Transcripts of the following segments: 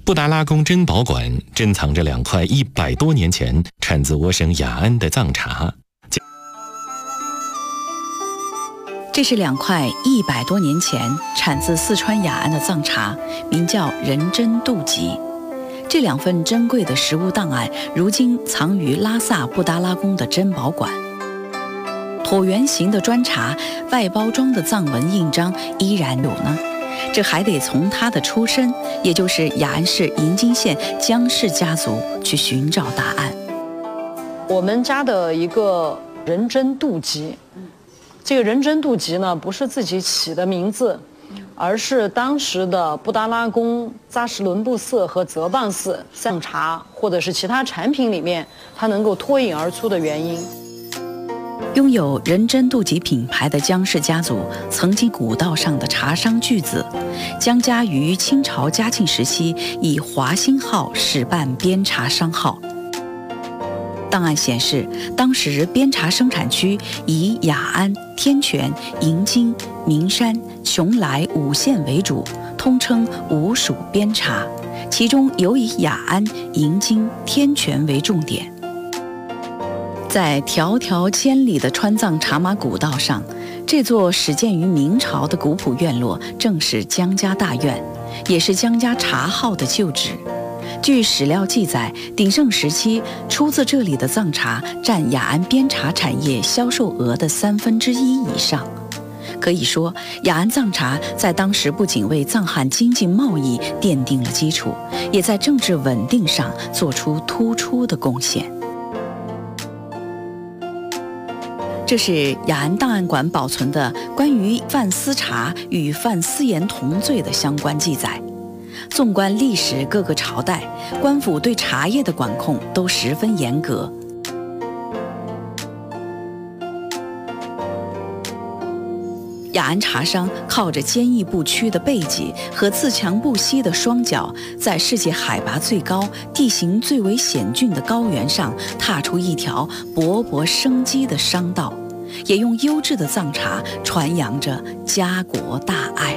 布达拉宫珍宝馆珍藏着2块100多年前产自我省雅安的藏茶。 这是2块100多年前产自四川雅安的藏茶，名叫人参杜吉。这2份珍贵的实物档案，如今藏于拉萨布达拉宫的珍宝馆。椭圆形的砖茶，外包装的藏文印章依然有呢。这还得从他的出身，也就是雅安市银津县姜氏家族去寻找答案。 我们家的一个人参杜吉，这个人参杜吉呢，不是自己起的名字，而是当时的布达拉宫、扎什伦布寺和泽邦寺藏茶或者是其他产品里面，它能够脱颖而出的原因。 拥有人参杜吉品牌的姜氏家族，曾经古道上的茶商巨子。姜家于清朝嘉庆时期以华兴号始办编茶商号。档案显示，当时编茶生产区以雅安、天全、银津、名山、邛崃5县为主，通称5属编茶，其中尤以雅安、银津、天全为重点。在迢迢千里的川藏茶马古道上，这座始建于明朝的古朴院落正是姜家大院，也是姜家茶号的旧址。据史料记载，鼎盛时期出自这里的藏茶占雅安编茶产业销售额的1/3以上。可以说，雅安藏茶在当时不仅为藏汉经济贸易奠定了基础，也在政治稳定上做出突出的贡献。这是雅安档案馆保存的关于贩私茶与贩私盐同罪的相关记载。纵观历史各个朝代，官府对茶叶的管控都十分严格。雅安茶商靠着坚毅不屈的背脊和自强不息的双脚，在世界海拔最高、地形最为险峻的高原上，踏出一条勃勃生机的商道，也用优质的藏茶传扬着家国大爱。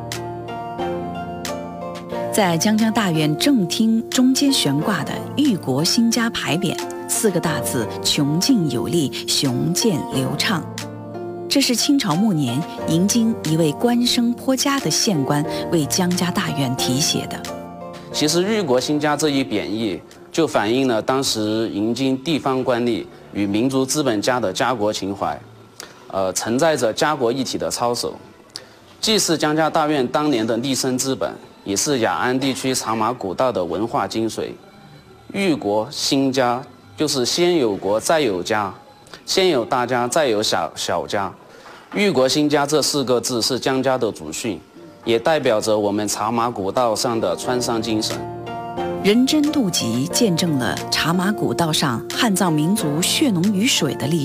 在姜家大院正厅中间悬挂的“裕国兴家”牌匾，4个大字穷尽有力，雄健流畅。这是清朝末年银津一位官声颇佳的县官为姜家大院题写的。 其实裕国兴家这一贬义，就反映了当时银津地方官吏与民族资本家的家国情怀，承载着家国一体的操守，既是姜家大院当年的立身之本，也是雅安地区茶马古道的文化精髓。裕国兴家就是先有国再有家，先有大家再有小家。裕国兴家这4个字是姜家的祖训，也代表着我们茶马古道上的川商精神。 人参杜吉见证了茶马古道上汉藏民族血浓于水的历史。